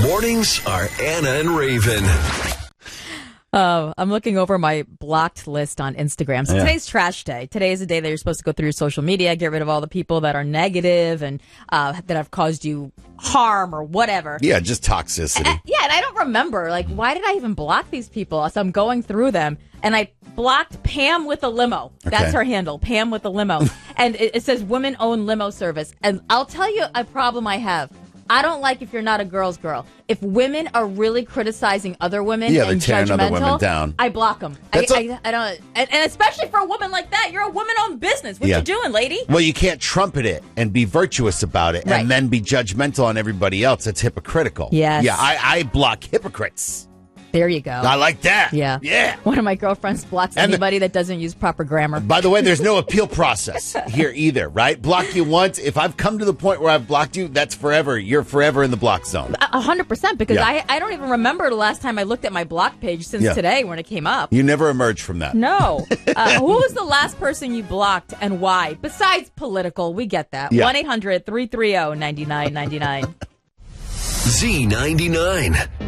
Mornings are Anna and Raven. I'm looking over my blocked list on Instagram. So today's trash day. Today is the day that you're supposed to go through your social media, get rid of all the people that are negative and that have caused you harm or whatever. Yeah, just toxicity. And I don't remember. Like, why did I even block these people? So I'm going through them, and I blocked Pam with a limo. That's her handle, Pam with a limo. And it says women-owned limo service. And I'll tell you a problem I have. I don't like if you're not a girl's girl. If women are really criticizing other women and tearing judgmental, other women down. I block them. I don't, and especially for a woman like that, you're a woman-owned business. What you doing, lady? Well, you can't trumpet it and be virtuous about it and then be judgmental on everybody else. That's hypocritical. Yes. Yeah, I block hypocrites. There you go. I like that. Yeah. Yeah. One of my girlfriends blocks anybody that doesn't use proper grammar. By the way, there's no appeal process here either, right? Block you once. If I've come to the point where I've blocked you, that's forever. You're forever in the block zone. 100%, because I don't even remember the last time I looked at my block page since today when it came up. You never emerge from that. No. Who was the last person you blocked and why? Besides political, we get that. 1-800-330-9999. Z99.